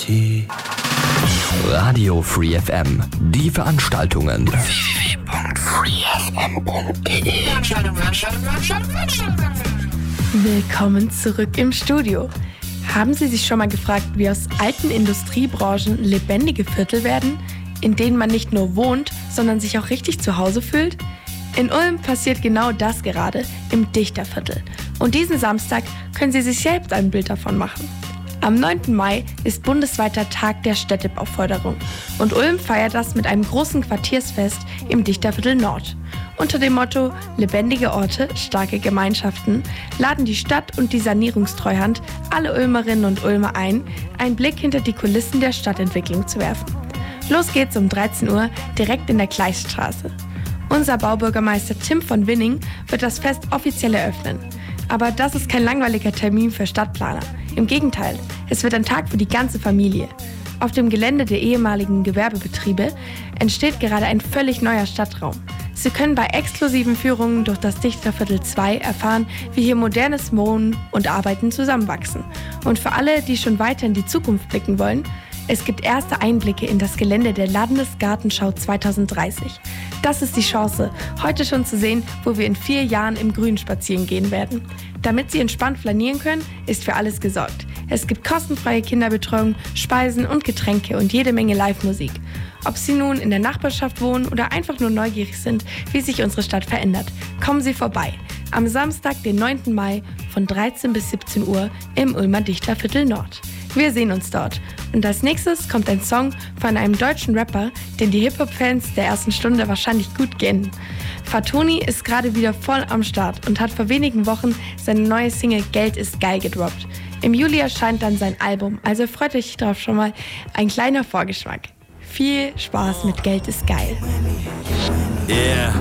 Radio Free FM. Die Veranstaltungen. www.freefm.de. Willkommen zurück im Studio. Haben Sie sich schon mal gefragt, wie aus alten Industriebranchen lebendige Viertel werden, in denen man nicht nur wohnt, sondern sich auch richtig zu Hause fühlt? In Ulm passiert genau das gerade im Dichterviertel. Und diesen Samstag können Sie sich selbst ein Bild davon machen. Am 9. Mai ist bundesweiter Tag der Städtebauförderung und Ulm feiert das mit einem großen Quartiersfest im Dichterviertel Nord. Unter dem Motto Lebendige Orte, starke Gemeinschaften laden die Stadt und die Sanierungstreuhand alle Ulmerinnen und Ulmer ein, einen Blick hinter die Kulissen der Stadtentwicklung zu werfen. Los geht's um 13 Uhr direkt in der Gleichstraße. Unser Baubürgermeister Tim von Winning wird das Fest offiziell eröffnen. Aber das ist kein langweiliger Termin für Stadtplaner. Im Gegenteil, es wird ein Tag für die ganze Familie. Auf dem Gelände der ehemaligen Gewerbebetriebe entsteht gerade ein völlig neuer Stadtraum. Sie können bei exklusiven Führungen durch das Dichterviertel 2 erfahren, wie hier modernes Wohnen und Arbeiten zusammenwachsen. Und für alle, die schon weiter in die Zukunft blicken wollen, es gibt erste Einblicke in das Gelände der Landesgartenschau 2030. Das ist die Chance, heute schon zu sehen, wo wir in 4 Jahren im Grün spazieren gehen werden. Damit Sie entspannt flanieren können, ist für alles gesorgt. Es gibt kostenfreie Kinderbetreuung, Speisen und Getränke und jede Menge Live-Musik. Ob Sie nun in der Nachbarschaft wohnen oder einfach nur neugierig sind, wie sich unsere Stadt verändert, kommen Sie vorbei. Am Samstag, den 9. Mai von 13 bis 17 Uhr im Ulmer Dichterviertel Nord. Wir sehen uns dort. Und als nächstes kommt ein Song von einem deutschen Rapper, den die Hip-Hop-Fans der ersten Stunde wahrscheinlich gut kennen. Fatoni ist gerade wieder voll am Start und hat vor wenigen Wochen seine neue Single Geld ist geil gedroppt. Im Juli erscheint dann sein Album, also freut euch drauf schon mal. Ein kleiner Vorgeschmack. Viel Spaß mit Geld ist geil. Yeah.